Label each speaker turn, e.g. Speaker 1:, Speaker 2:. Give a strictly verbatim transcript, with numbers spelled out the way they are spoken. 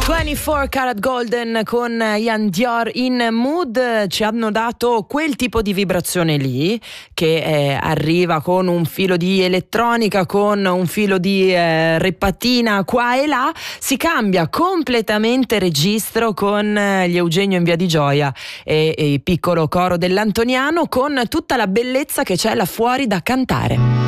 Speaker 1: ventiquattro Karat Golden con Ian Dior in Mood ci hanno dato quel tipo di vibrazione lì che eh, arriva con un filo di elettronica, con un filo di eh, repatina qua e là, si cambia completamente registro con eh, gli Eugenio in Via di Gioia e, e il piccolo coro dell'Antoniano, con tutta la bellezza che c'è là fuori da cantare.